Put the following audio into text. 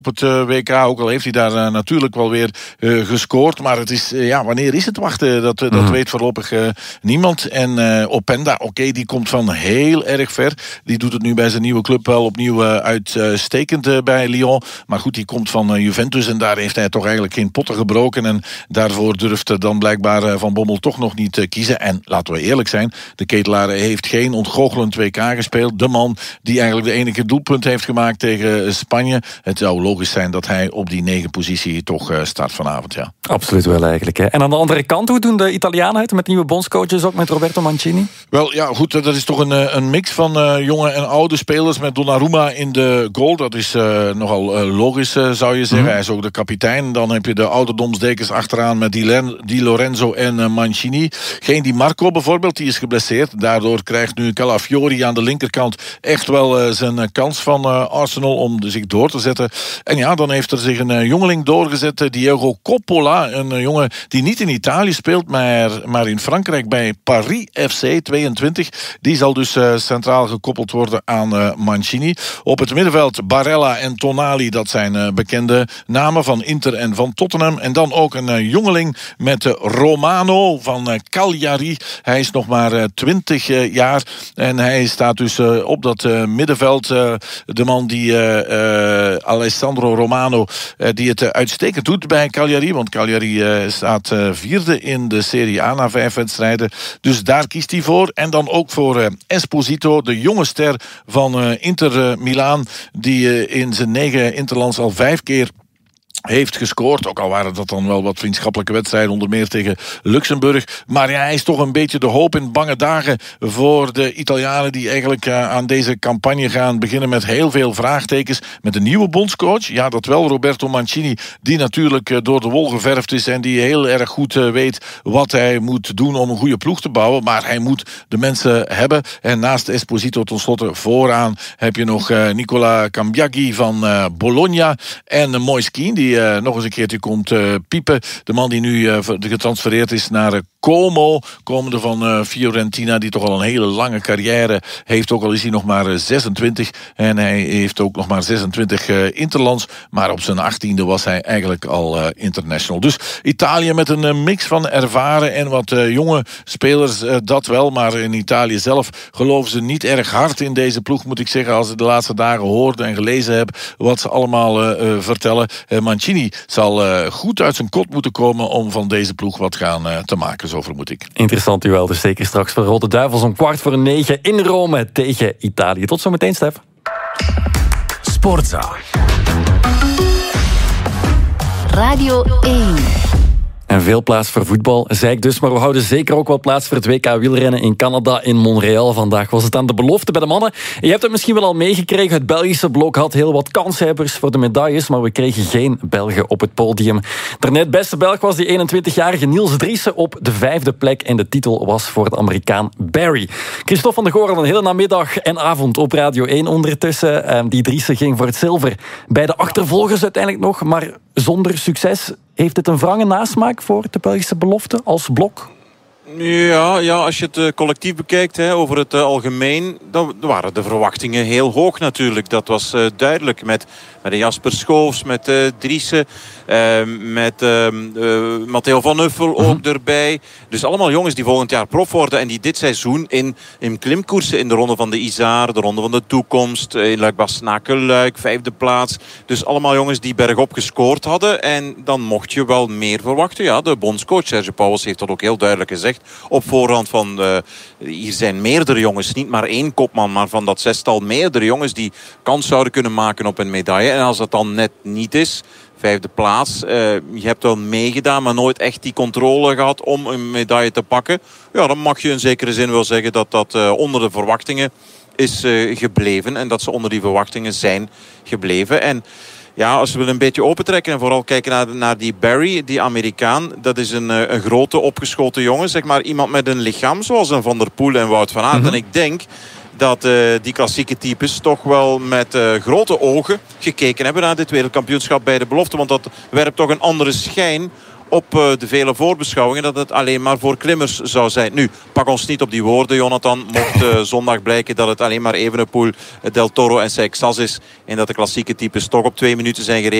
op het WK, ook al heeft hij daar natuurlijk wel weer gescoord. Maar het is, wanneer is het wachten? Dat weet voorlopig niemand. En Openda, die komt van heel erg ver. Die doet het nu bij zijn nieuwe club wel opnieuw uitstekend bij Lyon. Maar goed, die komt van Juventus en daar heeft hij toch eigenlijk geen potten gebroken. En daarvoor durft dan blijkbaar Van Bommel toch nog niet kiezen. En laten we eerlijk zijn, de ketelaar heeft geen ontgoochelend WK gespeeld. De man die eigenlijk de enige doelpunt heeft gemaakt tegen Spanje. Het zou logisch zijn dat hij op die 9 positie toch start vanavond, ja. Absoluut wel eigenlijk. Hè. En aan de andere kant, hoe doen de Italianen het met nieuwe bondscoaches, ook met Roberto Mancini? Wel, ja, goed, dat is toch een mix van jonge en oude spelers met Donnarumma in de goal. Dat is nogal logisch, zou je zeggen. Hij is ook de kapitein. Dan heb je de ouderdomsdekens achteraan met Di Lorenzo en Mancini. Geen Di Marco bijvoorbeeld, die is geblesseerd. Daardoor krijgt nu Calafiori aan de linkerkant echt wel zijn kans van Arsenal om zich door te zetten. En ja, dan heeft er zich een jongeling doorgezet, Diego Coppola. Een jongen die niet in Italië speelt, maar in Frankrijk bij Paris FC 22. Die zal dus centraal gekoppeld worden aan Mancini. Op het middenveld Barella en Tonali, dat zijn bekende namen van Inter en van Tottenham. En dan ook een jongeling met Romano van Cagliari. Hij is nog maar 20 jaar en hij staat dus op dat middenveld. De man die Alessandro Romano, die het uitstekend doet bij Cagliari, want Cagliari staat vierde in de Serie A na 5 wedstrijden. Dus daar kiest hij voor. En dan ook voor Esposito, de jonge ster van Inter Milaan, die in zijn 9 interlands al 5 keer heeft gescoord. Ook al waren dat dan wel wat vriendschappelijke wedstrijden, onder meer tegen Luxemburg. Maar ja, hij is toch een beetje de hoop in bange dagen voor de Italianen die eigenlijk aan deze campagne gaan beginnen met heel veel vraagtekens. Met een nieuwe bondscoach. Ja, dat wel, Roberto Mancini, die natuurlijk door de wol geverfd is en die heel erg goed weet wat hij moet doen om een goede ploeg te bouwen. Maar hij moet de mensen hebben. En naast Esposito tenslotte vooraan heb je nog Nicola Cambiaghi van Bologna en Moise Kean, die nog eens een keertje komt piepen. De man die nu getransfereerd is naar Como, komende van Fiorentina, die toch al een hele lange carrière heeft, ook al is hij nog maar 26. En hij heeft ook nog maar 26 interlands. Maar op zijn 18e was hij eigenlijk al international. Dus Italië met een mix van ervaren en wat jonge spelers, dat wel. Maar in Italië zelf geloven ze niet erg hard in deze ploeg, moet ik zeggen, als ik de laatste dagen hoorde en gelezen heb wat ze allemaal vertellen. Mancini zal goed uit zijn kot moeten komen om van deze ploeg wat gaan te maken, zo vermoed ik. Interessant duel, dus zeker straks voor Rode Duivels om 8:45 in Rome tegen Italië. Tot zometeen, Stef. Sportza. Radio 1. En veel plaats voor voetbal, zei ik dus. Maar we houden zeker ook wel plaats voor het WK wielrennen in Canada, in Montreal. Vandaag was het aan de belofte bij de mannen. Je hebt het misschien wel al meegekregen. Het Belgische blok had heel wat kanshebbers voor de medailles, maar we kregen geen Belgen op het podium. Daarnet beste Belg was die 21-jarige Niels Driessen op de 5e plek. En de titel was voor de Amerikaan Barry. Christophe van der Goor een hele namiddag en avond op Radio 1 ondertussen. Die Driessen ging voor het zilver. Bij de achtervolgers uiteindelijk nog, maar zonder succes. Heeft het een wrange nasmaak voor de Belgische belofte als blok? Ja, als je het collectief bekijkt, over het algemeen, dan waren de verwachtingen heel hoog natuurlijk. Dat was duidelijk met Jasper Schoofs, met Driessen, met Matteo van Uffel ook erbij. Dus allemaal jongens die volgend jaar prof worden en die dit seizoen in klimkoersen, in de ronde van de Isar, de ronde van de toekomst, in Luik-Bastenaken-Luik, 5e plaats. Dus allemaal jongens die bergop gescoord hadden en dan mocht je wel meer verwachten. Ja, de bondscoach Serge Pauwels heeft dat ook heel duidelijk gezegd op voorhand van hier zijn meerdere jongens, niet maar 1 kopman, maar van dat 6-tal meerdere jongens die kans zouden kunnen maken op een medaille. En als dat dan net niet is, 5e plaats, je hebt wel meegedaan, maar nooit echt die controle gehad om een medaille te pakken. Ja, dan mag je in zekere zin wel zeggen dat dat onder de verwachtingen is gebleven en dat ze onder die verwachtingen zijn gebleven. En ja, als we een beetje opentrekken en vooral kijken naar die Barry, die Amerikaan. Dat is een grote opgeschoten jongen. Zeg maar iemand met een lichaam zoals een Van der Poel en Wout van Aert. En ik denk dat die klassieke types toch wel met grote ogen gekeken hebben naar dit wereldkampioenschap bij de belofte. Want dat werpt toch een andere schijn op de vele voorbeschouwingen dat het alleen maar voor klimmers zou zijn. Nu, pak ons niet op die woorden, Jonathan. Mocht zondag blijken dat het alleen maar Evenepoel, Del Toro en Seixas is en dat de klassieke types toch op 2 minuten zijn gereden,